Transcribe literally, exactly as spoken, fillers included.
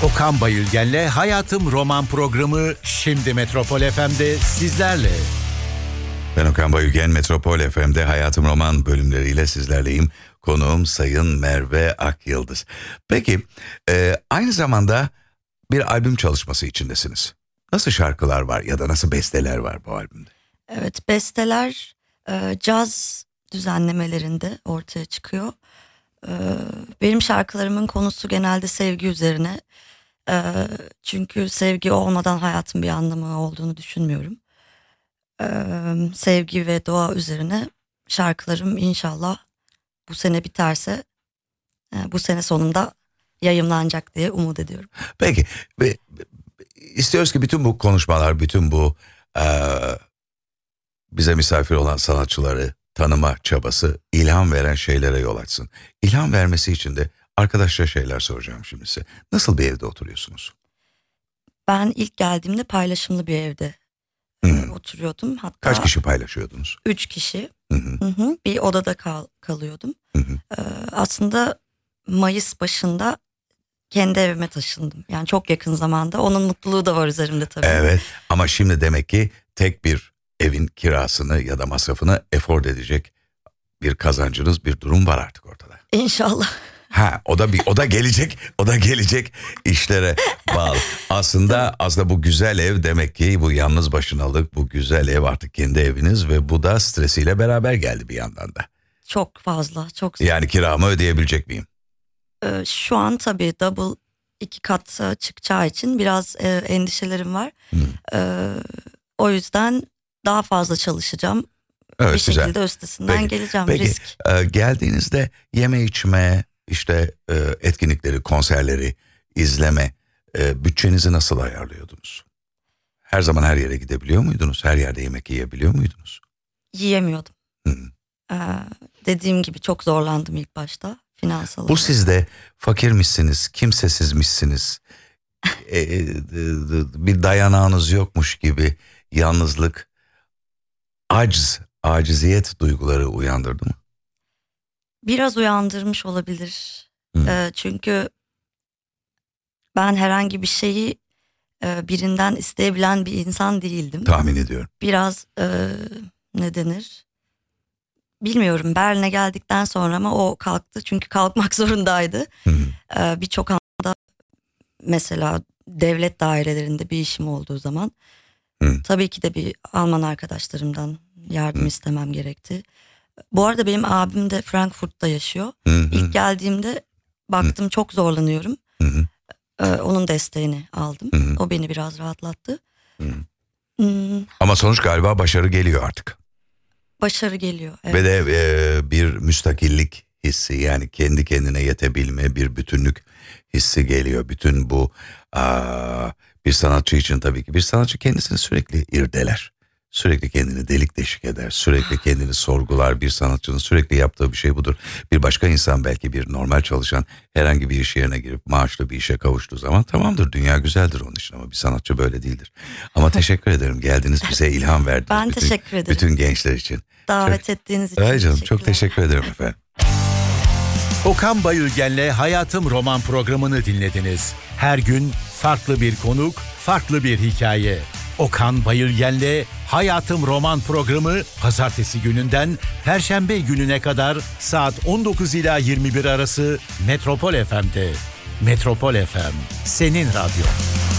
Okan Bayülgen'le Hayatım Roman programı şimdi Metropol F M'de sizlerle. Ben Okan Bayülgen, Metropol F M'de Hayatım Roman bölümleriyle sizlerleyim. Konuğum Sayın Merve Akyıldız. Peki, e, aynı zamanda bir albüm çalışması içindesiniz. Nasıl şarkılar var ya da nasıl besteler var bu albümde? Evet, besteler e, caz düzenlemelerinde ortaya çıkıyor. E, benim şarkılarımın konusu genelde sevgi üzerine. E, çünkü sevgi olmadan hayatın bir anlamı olduğunu düşünmüyorum. E, sevgi ve doğa üzerine şarkılarım inşallah bu sene biterse e, bu sene sonunda yayımlanacak diye umut ediyorum. Peki, ve istiyoruz ki bütün bu konuşmalar, bütün bu e, bize misafir olan sanatçıları tanıma çabası ilham veren şeylere yol açsın. İlham vermesi için de arkadaşça şeyler soracağım şimdi size. Nasıl bir evde oturuyorsunuz? Ben ilk geldiğimde paylaşımlı bir evde Hmm. oturuyordum. Hatta Kaç kişi paylaşıyordunuz? Üç kişi. Hı hı. Hı hı. Bir odada kal- kalıyordum. Hı hı. Ee, aslında Mayıs başında kendi evime taşındım. Yani çok yakın zamanda. Onun mutluluğu da var üzerimde tabii. Evet, ama şimdi demek ki tek bir evin kirasını ya da masrafını afford edecek bir kazancınız, bir durum var artık ortada. İnşallah. Ha, o da bir o da gelecek, o da gelecek işlere bağlı. Aslında aslında bu güzel ev demek ki bu yalnız başınalık, bu güzel ev artık kendi eviniz ve bu da stresiyle beraber geldi bir yandan da. Çok fazla, çok. Yani kiramı ödeyebilecek miyim? Ee, şu an tabii double iki kat e, çıkacağı için biraz e, endişelerim var. Hmm. Ee, o yüzden daha fazla çalışacağım. Evet, bir güzel. şekilde üstesinden Peki, geleceğim. Peki, Risk. e, geldiğinizde yeme içme, işte e, etkinlikleri, konserleri, izleme, e, bütçenizi nasıl ayarlıyordunuz? Her zaman her yere gidebiliyor muydunuz? Her yerde yemek yiyebiliyor muydunuz? Yiyemiyordum. Hı. Ee, dediğim gibi çok zorlandım ilk başta finansal Bu olarak. sizde fakirmişsiniz, kimsesizmişsiniz, e, e, e, bir dayanağınız yokmuş gibi yalnızlık, aciz, aciziyet duyguları uyandırdı mı? Biraz uyandırmış olabilir. Hı. Ee, çünkü ben herhangi bir şeyi e, birinden isteyebilen bir insan değildim. Tahmin ediyorum. Biraz e, ne denir? Bilmiyorum, Berlin'e geldikten sonra ama o kalktı. Çünkü kalkmak zorundaydı. Hı hı. Ee, Birçok anda mesela devlet dairelerinde bir işim olduğu zaman Hı. tabii ki de bir Alman arkadaşlarımdan yardım Hı. istemem gerekti. Bu arada benim abim de Frankfurt'ta yaşıyor. Hı hı. İlk geldiğimde baktım çok zorlanıyorum. Hı hı. Ee, onun desteğini aldım. Hı hı. O beni biraz rahatlattı. Hı. Hmm, Ama sonuç galiba başarı geliyor artık. başarı geliyor. Evet. Ve de e, bir müstakillik hissi, yani kendi kendine yetebilme, bir bütünlük hissi geliyor. Bütün bu aa, bir sanatçı için tabii ki. Bir sanatçı kendisini sürekli irdeler. Sürekli kendini delik deşik eder. Sürekli kendini sorgular. Bir sanatçının sürekli yaptığı bir şey budur. Bir başka insan, belki bir normal çalışan, herhangi bir iş yerine girip maaşlı bir işe kavuştuğu zaman tamamdır, dünya güzeldir onun için, ama bir sanatçı böyle değildir. Ama teşekkür ederim. Geldiniz, bize ilham verdiniz. Ben bütün, teşekkür ederim. Bütün gençler için. Davet Çok- ettiğiniz için Ay canım, teşekkürler. çok teşekkür ederim efendim. Okan Bayülgen'le Hayatım Roman programını dinlediniz. Her gün farklı bir konuk, farklı bir hikaye. Okan Bayülgen'le Hayatım Roman programı pazartesi gününden perşembe gününe kadar saat on dokuz ila yirmi bir arası Metropol F M'de. Metropol F M, senin radyo.